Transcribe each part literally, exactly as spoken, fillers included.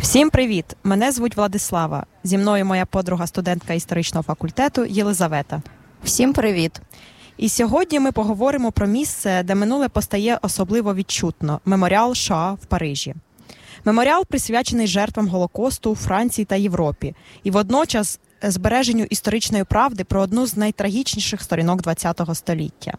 Всім привіт! Мене звуть Владислава. Зі мною моя подруга, студентка історичного факультету Єлизавета. Всім привіт! І сьогодні ми поговоримо про місце, де минуле постає особливо відчутно – меморіал Шоа в Парижі. Меморіал присвячений жертвам Голокосту у Франції та Європі і водночас збереженню історичної правди про одну з найтрагічніших сторінок ХХ століття.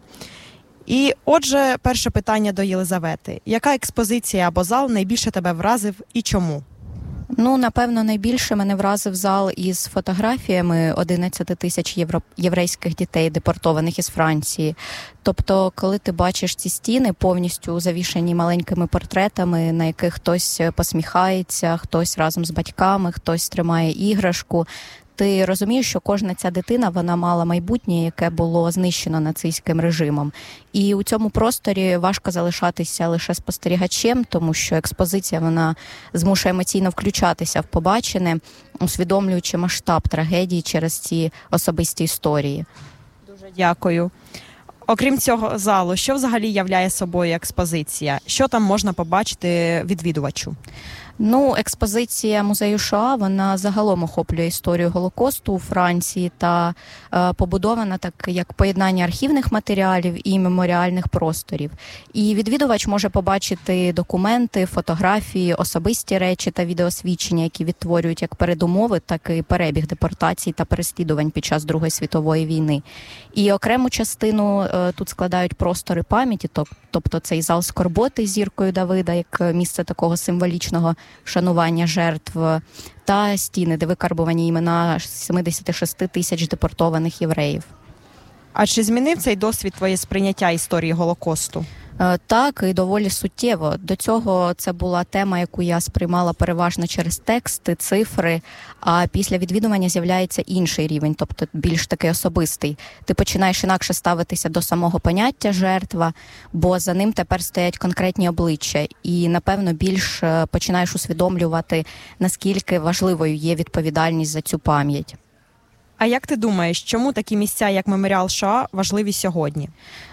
І отже, перше питання до Єлизавети. Яка експозиція або зал найбільше тебе вразив і чому? Ну, напевно, найбільше мене вразив зал із фотографіями одинадцяти тисяч євро... єврейських дітей, депортованих із Франції. Тобто, коли ти бачиш ці стіни, повністю завішані маленькими портретами, на яких хтось посміхається, хтось разом з батьками, хтось тримає іграшку, ти розумієш, що кожна ця дитина, вона мала майбутнє, яке було знищено нацистським режимом. І у цьому просторі важко залишатися лише спостерігачем, тому що експозиція, вона змушує емоційно включатися в побачене, усвідомлюючи масштаб трагедії через ці особисті історії. Дуже дякую. Окрім цього залу, що взагалі являє собою експозиція? Що там можна побачити відвідувачу? Ну, експозиція музею Шоа, вона загалом охоплює історію Голокосту у Франції та е, побудована так як поєднання архівних матеріалів і меморіальних просторів. І відвідувач може побачити документи, фотографії, особисті речі та відеосвідчення, які відтворюють як передумови, так і перебіг депортацій та переслідувань під час Другої світової війни. І окрему частину е, тут складають простори пам'яті, тобто цей зал скорботи з зіркою Давида, як місце такого символічного вшанування жертв, та стіни, де викарбувані імена сімдесят шість тисяч депортованих євреїв. А чи змінив цей досвід твоє сприйняття історії Голокосту? Так, і доволі суттєво. До цього це була тема, яку я сприймала переважно через тексти, цифри, а після відвідування з'являється інший рівень, тобто більш такий особистий. Ти починаєш інакше ставитися до самого поняття жертва, бо за ним тепер стоять конкретні обличчя, і, напевно, більш починаєш усвідомлювати, наскільки важливою є відповідальність за цю пам'ять. А як ти думаєш, чому такі місця, як меморіал Шоа, важливі сьогодні?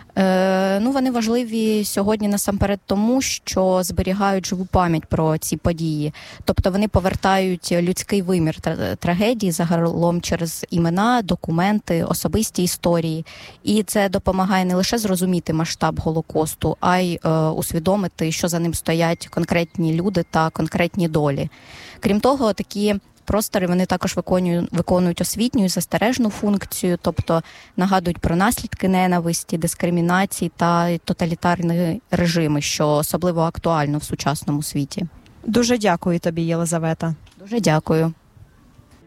Е, ну, вони важливі сьогодні насамперед тому, що зберігають живу пам'ять про ці події. Тобто вони повертають людський вимір трагедії загалом через імена, документи, особисті історії. І це допомагає не лише зрозуміти масштаб Голокосту, а й е, усвідомити, що за ним стоять конкретні люди та конкретні долі. Крім того, такі простори, вони також виконують, виконують освітню і застережну функцію, тобто нагадують про наслідки ненависті, дискримінації та тоталітарні режими, що особливо актуально в сучасному світі. Дуже дякую тобі, Єлизавета. Дуже дякую.